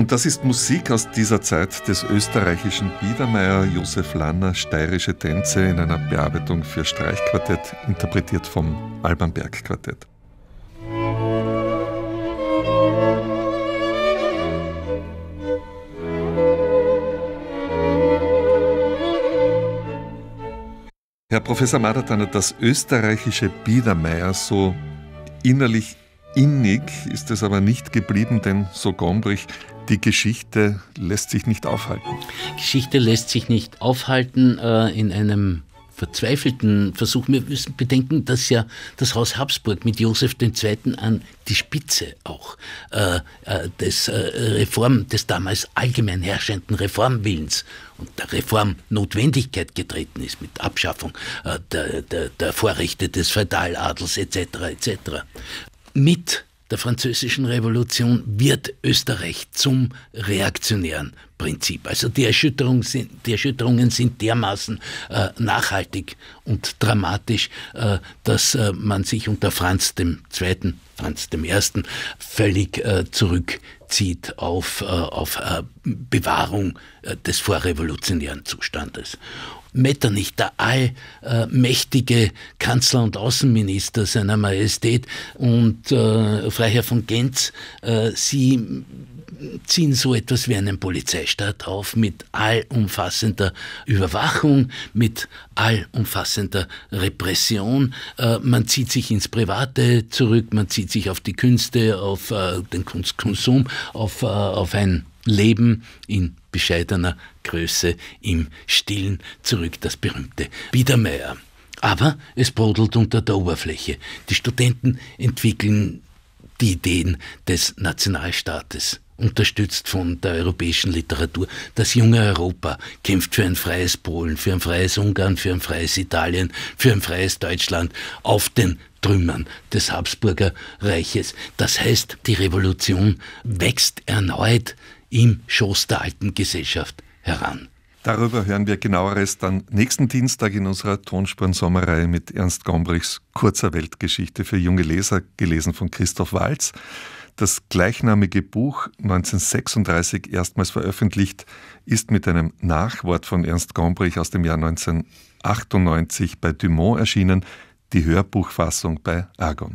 Und das ist Musik aus dieser Zeit des österreichischen Biedermeier, Josef Lanner, steirische Tänze in einer Bearbeitung für Streichquartett, interpretiert vom Alban Berg Quartett. Herr Professor Madertaner, das österreichische Biedermeier, so innerlich innig ist es aber nicht geblieben, denn so Gombrich, die Geschichte lässt sich nicht aufhalten. Geschichte lässt sich nicht aufhalten in einem verzweifelten Versuch. Wir müssen bedenken, dass ja das Haus Habsburg mit Josef II. An die Spitze auch des damals allgemein herrschenden Reformwillens und der Reformnotwendigkeit getreten ist, mit Abschaffung der Vorrechte des Feudaladels etc. etc. Mit der Französischen Revolution wird Österreich zum reaktionären Prinzip. Also die Erschütterungen sind dermaßen nachhaltig und dramatisch, dass man sich unter Franz II., Franz I. völlig zurückzieht auf Bewahrung des vorrevolutionären Zustandes. Metternich, der allmächtige Kanzler und Außenminister seiner Majestät und Freiherr von Gentz, sie ziehen so etwas wie einen Polizeistaat auf mit allumfassender Überwachung, mit allumfassender Repression. Man zieht sich ins Private zurück, man zieht sich auf die Künste, auf den Kunstkonsum, auf ein Leben in bescheidener Größe, im Stillen zurück, das berühmte Biedermeier. Aber es brodelt unter der Oberfläche. Die Studenten entwickeln die Ideen des Nationalstaates, unterstützt von der europäischen Literatur. Das junge Europa kämpft für ein freies Polen, für ein freies Ungarn, für ein freies Italien, für ein freies Deutschland auf den Trümmern des Habsburger Reiches. Das heißt, die Revolution wächst erneut im Schoß der alten Gesellschaft heran. Darüber hören wir Genaueres dann nächsten Dienstag in unserer Tonspuren-Sommerreihe mit Ernst Gombrichs kurzer Weltgeschichte für junge Leser, gelesen von Christoph Waltz. Das gleichnamige Buch, 1936 erstmals veröffentlicht, ist mit einem Nachwort von Ernst Gombrich aus dem Jahr 1998 bei Dumont erschienen, die Hörbuchfassung bei Argon.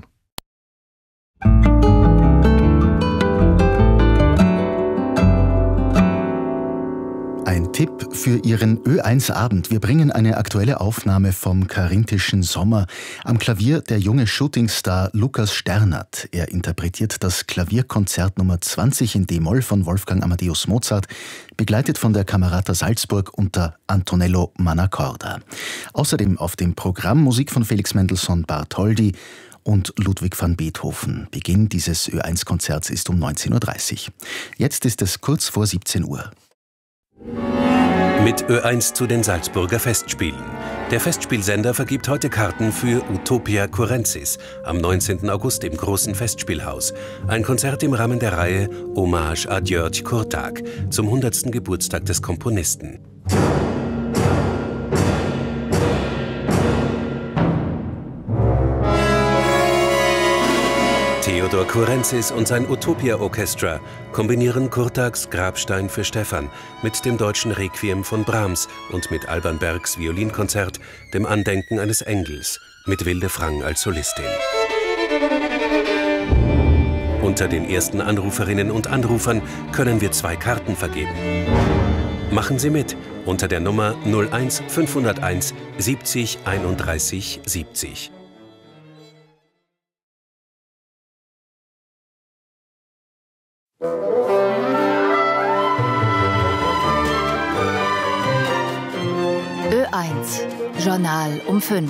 Ein Tipp für Ihren Ö1-Abend. Wir bringen eine aktuelle Aufnahme vom karinthischen Sommer. Am Klavier der junge Shootingstar Lukas Sternert. Er interpretiert das Klavierkonzert Nummer 20 in D-Moll von Wolfgang Amadeus Mozart, begleitet von der Camerata Salzburg unter Antonello Mannacorda. Außerdem auf dem Programm Musik von Felix Mendelssohn Bartholdy und Ludwig van Beethoven. Beginn dieses Ö1-Konzerts ist um 19.30 Uhr. Jetzt ist es kurz vor 17 Uhr. Mit Ö1 zu den Salzburger Festspielen. Der Festspielsender vergibt heute Karten für Utopia Curensis am 19. August im Großen Festspielhaus. Ein Konzert im Rahmen der Reihe Hommage à György Kurtág zum 100. Geburtstag des Komponisten. Theodor Curensis und sein Utopia Orchestra kombinieren Kurtágs Grabstein für Stephan mit dem deutschen Requiem von Brahms und mit Alban Bergs Violinkonzert, dem Andenken eines Engels, mit Wilde Frang als Solistin. Unter den ersten Anruferinnen und Anrufern können wir 2 Karten vergeben. Machen Sie mit unter der Nummer 01 501 70 31 70. Ö1 Journal um 5.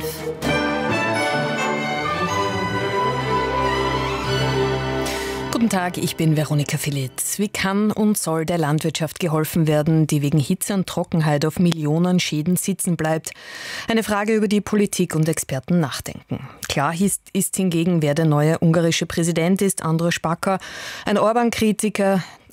Guten Tag, ich bin Veronika Filitz. Wie kann und soll der Landwirtschaft geholfen werden, die wegen Hitze und Trockenheit auf Millionen Schäden sitzen bleibt? Eine Frage, über die Politik und Experten nachdenken. Klar ist hingegen, wer der neue ungarische Präsident ist, András Bakker, ein Orbán-Kritiker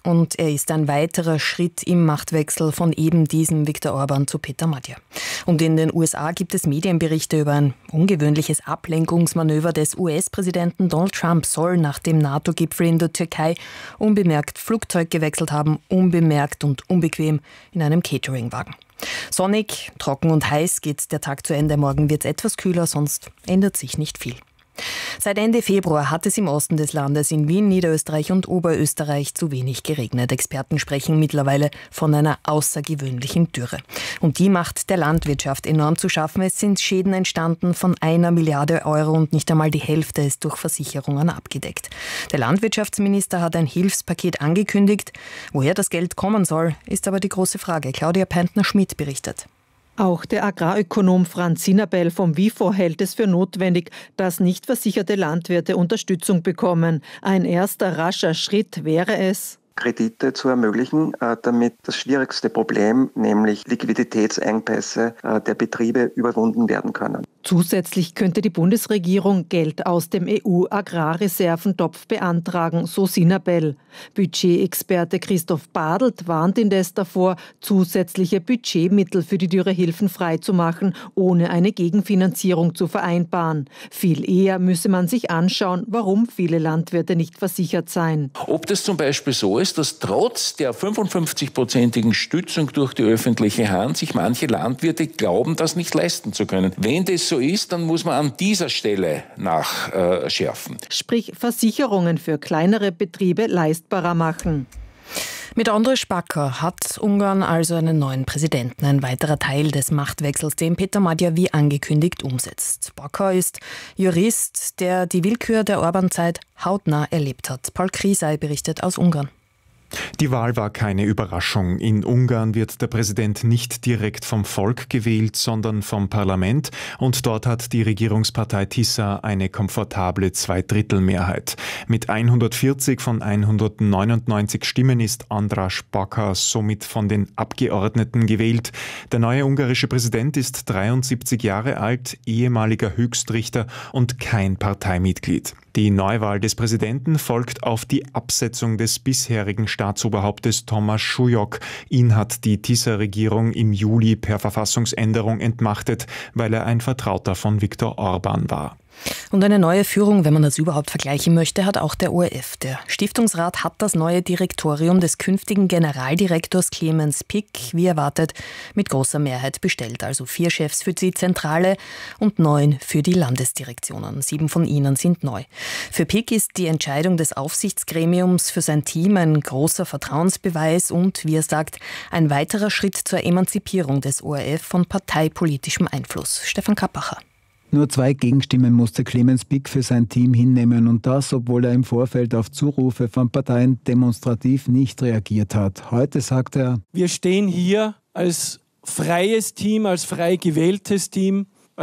und er ist ein weiterer Schritt im Machtwechsel von eben diesem Viktor Orban zu Peter Magyar. Und in den USA gibt es Medienberichte über ein ungewöhnliches Ablenkungsmanöver des US-Präsidenten. Donald Trump soll nach dem NATO-Gipfel in der Türkei unbemerkt Flugzeug gewechselt haben, unbemerkt und unbequem in einem Cateringwagen. Sonnig, trocken und heiß geht der Tag zu Ende. Morgen wird es etwas kühler, sonst ändert sich nicht viel. Seit Ende Februar hat es im Osten des Landes in Wien, Niederösterreich und Oberösterreich zu wenig geregnet. Experten sprechen mittlerweile von einer außergewöhnlichen Dürre. Und die macht der Landwirtschaft enorm zu schaffen. Es sind Schäden entstanden von 1 Milliarde Euro und nicht einmal die Hälfte ist durch Versicherungen abgedeckt. Der Landwirtschaftsminister hat ein Hilfspaket angekündigt. Woher das Geld kommen soll, ist aber die große Frage. Claudia Peintner-Schmidt berichtet. Auch der Agrarökonom Franz Sinabel vom WIFO hält es für notwendig, dass nicht versicherte Landwirte Unterstützung bekommen. Ein erster rascher Schritt wäre es, Kredite zu ermöglichen, damit das schwierigste Problem, nämlich Liquiditätsengpässe der Betriebe, überwunden werden können. Zusätzlich könnte die Bundesregierung Geld aus dem EU-Agrarreserventopf beantragen, so Sinabel. Budgetexperte Christoph Badelt warnt indes davor, zusätzliche Budgetmittel für die Dürrehilfen freizumachen, ohne eine Gegenfinanzierung zu vereinbaren. Viel eher müsse man sich anschauen, warum viele Landwirte nicht versichert seien. Ob das zum Beispiel so ist, dass trotz der 55-prozentigen Stützung durch die öffentliche Hand sich manche Landwirte glauben, das nicht leisten zu können. Wenn das so ist, dann muss man an dieser Stelle nachschärfen. Sprich Versicherungen für kleinere Betriebe leistbarer machen. Mit András Bakar hat Ungarn also einen neuen Präsidenten, ein weiterer Teil des Machtwechsels, den Peter Magyar wie angekündigt umsetzt. Bakar ist Jurist, der die Willkür der Orban-Zeit hautnah erlebt hat. Paul Krisay berichtet aus Ungarn. Die Wahl war keine Überraschung. In Ungarn wird der Präsident nicht direkt vom Volk gewählt, sondern vom Parlament. Und dort hat die Regierungspartei TISA eine komfortable Zweidrittelmehrheit. Mit 140 von 199 Stimmen ist András Bakar somit von den Abgeordneten gewählt. Der neue ungarische Präsident ist 73 Jahre alt, ehemaliger Höchstrichter und kein Parteimitglied. Die Neuwahl des Präsidenten folgt auf die Absetzung des bisherigen Staatsoberhauptes Thomas Súlyog. Ihn hat die TISA-Regierung im Juli per Verfassungsänderung entmachtet, weil er ein Vertrauter von Viktor Orban war. Und eine neue Führung, wenn man das überhaupt vergleichen möchte, hat auch der ORF. Der Stiftungsrat hat das neue Direktorium des künftigen Generaldirektors Clemens Pick, wie erwartet, mit großer Mehrheit bestellt. Also 4 Chefs für die Zentrale und 9 für die Landesdirektionen. 7 von ihnen sind neu. Für Pick ist die Entscheidung des Aufsichtsgremiums für sein Team ein großer Vertrauensbeweis und, wie er sagt, ein weiterer Schritt zur Emanzipierung des ORF von parteipolitischem Einfluss. Stefan Kappacher. Nur 2 Gegenstimmen musste Clemens Pick für sein Team hinnehmen und das, obwohl er im Vorfeld auf Zurufe von Parteien demonstrativ nicht reagiert hat. Heute sagt er: Wir stehen hier als freies Team, als frei gewähltes Team